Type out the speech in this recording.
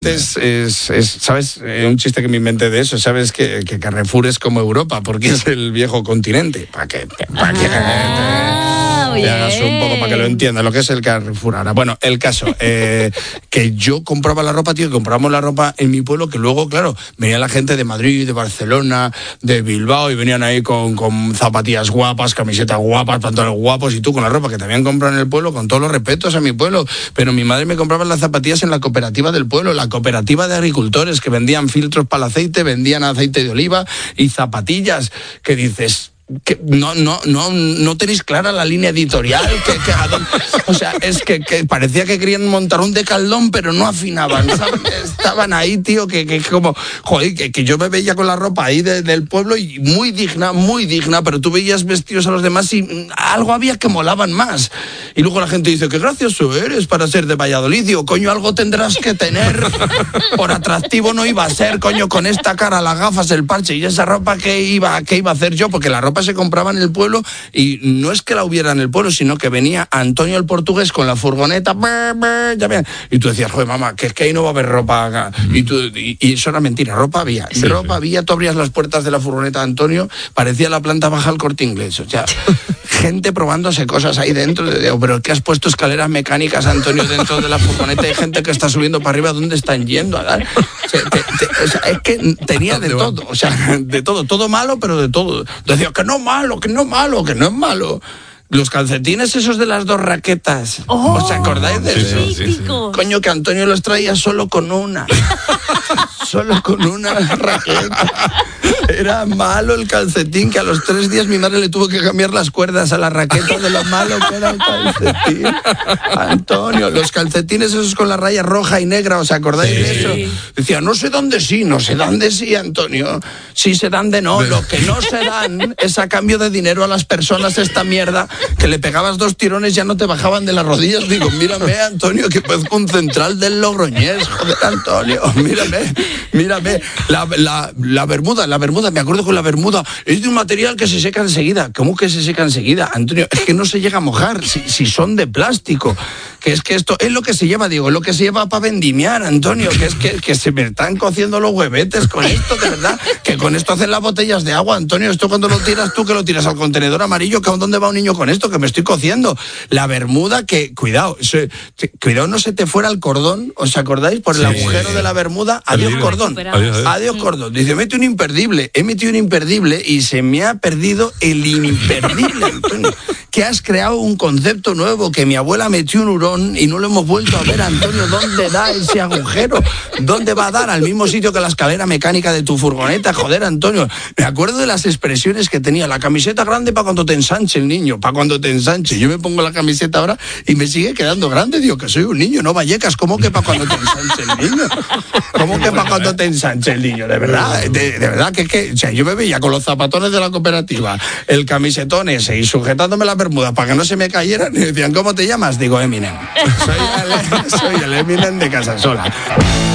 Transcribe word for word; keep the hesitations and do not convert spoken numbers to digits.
Es, es, es, ¿sabes? Un chiste que me inventé de eso. ¿Sabes? Que, que Carrefour es como Europa, porque es el viejo continente. Para que, para que ah, te, te hagas un poco, para que lo entiendas, lo que es el Carrefour ahora. Bueno, el caso, eh, que yo compraba la ropa, tío, que comprábamos la ropa en mi pueblo, que luego, claro, venía la gente de Madrid, de Barcelona, de Bilbao, y venían ahí con, con zapatillas guapas, camisetas guapas, pantalones guapos, y tú con la ropa que te habían comprado en el pueblo, con todos los respetos a mi pueblo. Pero mi madre me compraba las zapatillas en la cooperativa del pueblo, la cooperativa de agricultores, que vendían filtros para el aceite, vendían aceite de oliva y zapatillas, que dices... que no no no no tenéis clara la línea editorial, que, que o sea, es que, que parecía que querían montar un decaldón, pero no afinaban, ¿sabes? Estaban ahí, tío, que, que como, joder, que, que yo me veía con la ropa ahí de, del pueblo y muy digna, muy digna, pero tú veías vestidos a los demás y algo había que molaban más. Y luego la gente dice, qué gracioso eres para ser de Valladolid. Digo, coño, algo tendrás que tener, por atractivo no iba a ser, coño, con esta cara, las gafas, el parche y esa ropa, que iba, que iba a hacer yo, porque la ropa se compraba en el pueblo, y no es que la hubiera en el pueblo, sino que venía Antonio el portugués con la furgoneta, y tú decías, joder, mamá, que es que ahí no va a haber ropa acá. Y, tú, y, y eso era mentira, ropa había, sí, ropa sí. había, tú abrías las puertas de la furgoneta de Antonio, parecía la planta baja al Corte Inglés, o sea, gente probándose cosas ahí dentro, de, pero ¿qué has puesto escaleras mecánicas, Antonio, dentro de la furgoneta? Hay gente que está subiendo para arriba, ¿dónde están yendo a dar? O sea, te, te, o sea, es que tenía de todo, o sea, de todo, todo malo, pero de todo. Decía, que no malo, que no malo, que no es malo. Los calcetines esos de las dos raquetas, oh, ¿os acordáis de eso? Sí, sí, sí. Coño, que Antonio los traía solo con una. Solo con una raqueta. Era malo el calcetín, que a los tres días mi madre le tuvo que cambiar las cuerdas a la raqueta de lo malo que era el calcetín. Antonio, los calcetines esos con la raya roja y negra, ¿os acordáis sí. de eso? Decía, no sé dónde sí, no sé dónde sí, Antonio. Sí se dan de no, lo que no se dan es a cambio de dinero a las personas esta mierda, que le pegabas dos tirones, ya no te bajaban de las rodillas. Digo, mírame, Antonio, que parezco un central del Logroñés, joder, Antonio, mírame, mírame. La, la, la bermuda, la bermuda, me acuerdo con la bermuda, es de un material que se seca enseguida. ¿Cómo que se seca enseguida, Antonio? Es que no se llega a mojar, si, si son de plástico. Que es que esto es lo que se lleva, digo, es lo que se lleva para vendimiar, Antonio, que es que, que se me están cociendo los huevetes con esto, de verdad, que con esto hacen las botellas de agua, Antonio. Esto cuando lo tiras tú, que lo tiras al contenedor amarillo, que ¿dónde va un niño con esto? Que me estoy cociendo. La bermuda, que, cuidado, se, te, cuidado no se te fuera el cordón, ¿os acordáis? Por el sí, agujero sí. de la bermuda, adiós cordón, adiós, adiós cordón. Dice, mete un imperdible, he metido un imperdible y se me ha perdido el imperdible, Antonio. Que has creado un concepto nuevo, que mi abuela metió un hurón y no lo hemos vuelto a ver, Antonio. ¿Dónde da ese agujero? ¿Dónde va a dar? Al mismo sitio que la escalera mecánica de tu furgoneta, joder, Antonio. Me acuerdo de las expresiones que tenía. La camiseta grande para cuando te ensanche el niño, para cuando te ensanche. Yo me pongo la camiseta ahora y me sigue quedando grande. Digo, que soy un niño, no Vallecas. ¿Cómo que para cuando te ensanche el niño? ¿Cómo que para cuando te ensanche el niño? De verdad, de, de verdad que, que o sea, yo me veía con los zapatones de la cooperativa, el camisetón ese y sujetándome la bermuda para que no se me cayeran, y decían, ¿cómo te llamas? Digo, Eminem. Soy el, soy el Eminem de Casasola.